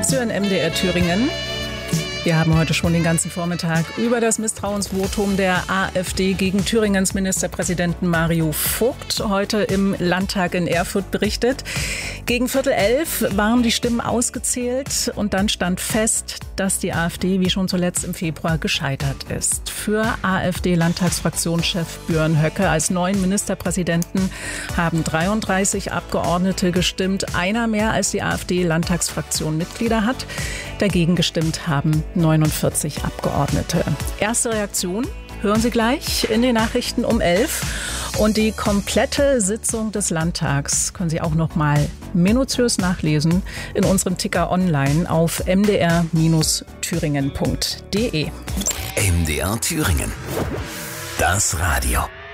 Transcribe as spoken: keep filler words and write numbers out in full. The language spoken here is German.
Sie hören M D R Thüringen. Wir haben heute schon den ganzen Vormittag über das Misstrauensvotum der AfD gegen Thüringens Ministerpräsidenten Mario Vogt heute im Landtag in Erfurt berichtet. Gegen Viertel elf waren die Stimmen ausgezählt und dann stand fest, dass die AfD wie schon zuletzt im Februar gescheitert ist. Für AfD-Landtagsfraktionschef Björn Höcke als neuen Ministerpräsidenten haben dreiunddreißig Abgeordnete gestimmt, einer mehr als die AfD-Landtagsfraktion Mitglieder hat. Dagegen gestimmt haben neunundvierzig Abgeordnete. Erste Reaktion hören Sie gleich in den Nachrichten um elf. Und die komplette Sitzung des Landtags können Sie auch noch mal minutiös nachlesen in unserem Ticker online auf m d r Bindestrich thüringen punkt d e. M D R Thüringen. Das Radio.